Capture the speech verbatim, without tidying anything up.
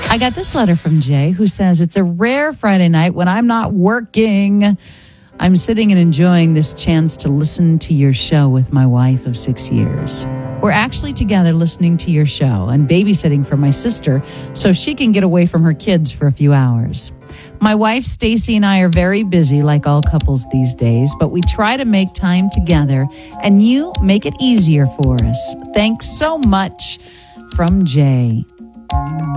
I got this letter from Jay who says, it's a rare Friday night when I'm not working. I'm sitting and enjoying this chance to listen to your show with my wife of six years. We're actually together listening to your show and babysitting for my sister so she can get away from her kids for a few hours. My wife, Stacy, and I are very busy like all couples these days, but we try to make time together, and you make it easier for us. Thanks so much, from Jay.